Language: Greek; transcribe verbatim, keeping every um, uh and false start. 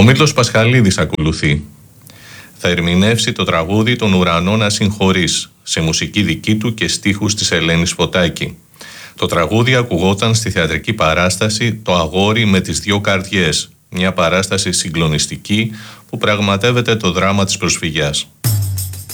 Ο Μήλτος Πασχαλίδης ακολουθεί. Θα ερμηνεύσει το τραγούδι «Τον ουρανό να συγχωρείς» σε μουσική δική του και στίχους της Ελένης Φωτάκη. Το τραγούδι ακουγόταν στη θεατρική παράσταση «Το αγόρι με τις δυο καρδιές», μια παράσταση συγκλονιστική που πραγματεύεται το δράμα της προσφυγιάς.